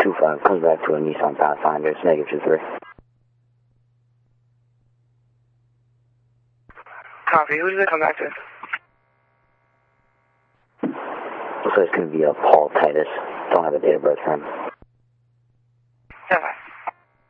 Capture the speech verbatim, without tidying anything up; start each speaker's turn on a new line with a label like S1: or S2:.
S1: two five comes back to a Nissan Pathfinder. It's negative two three.
S2: Copy. Who does it come back to?
S1: Looks like it's going to be a Paul Titus. Don't have a date of birth for him.
S2: seven five.